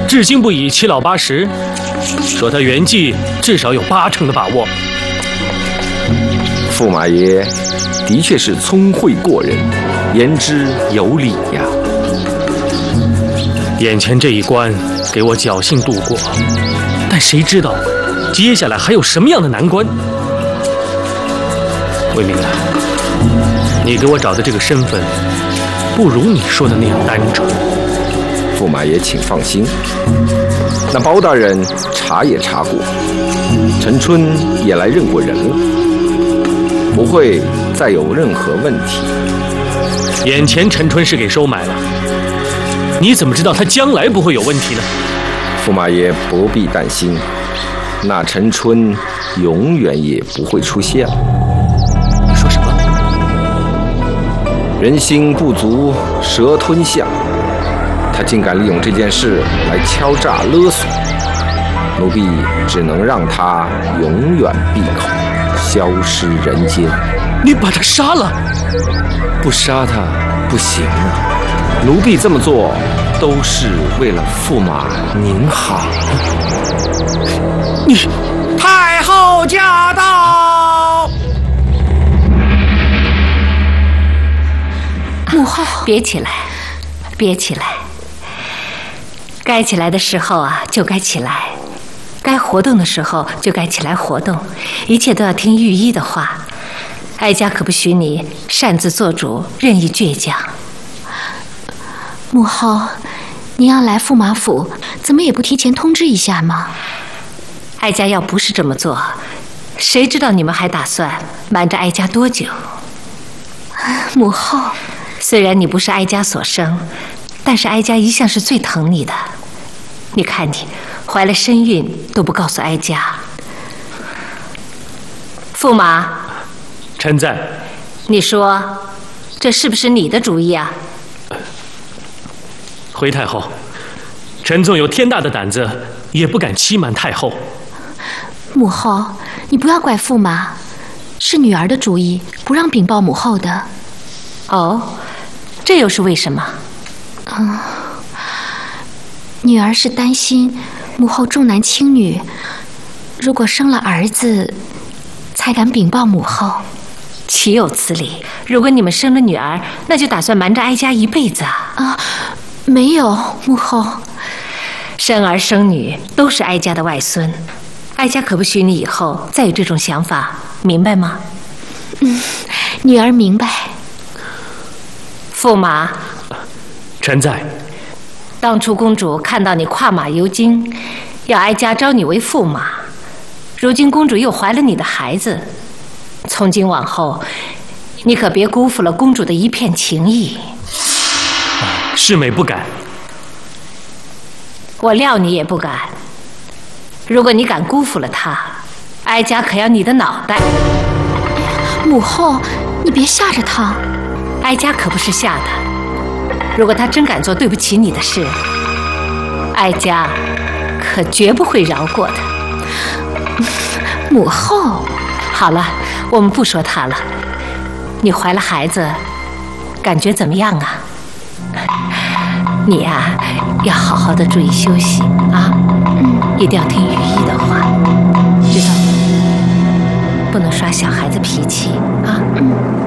至今不已七老八十，说他圆寂至少有80%的把握。 驸马爷的确是聪慧过人，言之有理呀。 眼前这一关给我侥幸度过，但谁知道接下来还有什么样的难关？魏明啊，你给我找的这个身份，不如你说的那样单纯。 驸马爷请放心，那包大人查也查过，陈春也来认过人了，不会再有任何问题。 眼前陈春是给收买了，你怎么知道他将来不会有问题呢？ 驸马爷不必担心，那陈春永远也不会出现了。 你说什么？ 人心不足蛇吞象，他竟敢利用这件事来敲诈勒索，奴婢只能让他永远闭口，消失人间。 你把他杀了？ 不杀他不行啊！奴婢这么做都是为了驸马您好。 你太后驾到！ 母后，别起来，别起来。该起来的时候啊，就该起来；该活动的时候，就该起来活动。一切都要听御医的话。哀家可不许你擅自做主，任意倔强。 母后，您要来驸马府，怎么也不提前通知一下吗？ 哀家要不是这么做，谁知道你们还打算瞒着哀家多久？ 母后， 虽然你不是哀家所生，但是哀家一向是最疼你的。你看你怀了身孕都不告诉哀家。驸马， 臣在。 你说这是不是你的主意啊？ 回太后，臣纵有天大的胆子，也不敢欺瞒太后。 母后，你不要怪驸马，是女儿的主意，不让禀报母后的。 哦，这又是为什么？ 女儿是担心母后重男轻女，如果生了儿子，才敢禀报母后。 岂有此理！如果你们生了女儿，那就打算瞒着哀家一辈子啊？ 没有，母后。 生儿生女都是哀家的外孙，哀家可不许你以后再有这种想法，明白吗？ 女儿明白。 驸马， 臣在。 当初公主看到你跨马游京，要哀家招你为驸马，如今公主又怀了你的孩子，从今往后，你可别辜负了公主的一片情谊。 世美不敢。 我料你也不敢。如果你敢辜负了她，哀家可要你的脑袋。 母后，你别吓着她。 哀家可不是吓她。如果她真敢做对不起你的事，哀家可绝不会饶过她。 母后， 好了，我们不说她了。你怀了孩子，感觉怎么样啊？你呀，要好好的注意休息啊，一定要听御医的话，知道吗？不能耍小孩子脾气啊。